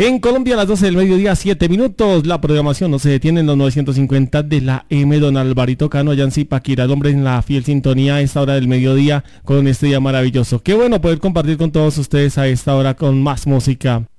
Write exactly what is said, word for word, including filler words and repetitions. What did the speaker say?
En Colombia a las doce del mediodía, siete minutos. La programación no se detiene en los novecientos cincuenta de la M. Don Alvarito Cano, Yancy Paquira, el hombre en la fiel sintonía a esta hora del mediodía con este día maravilloso. Qué bueno poder compartir con todos ustedes a esta hora con más música.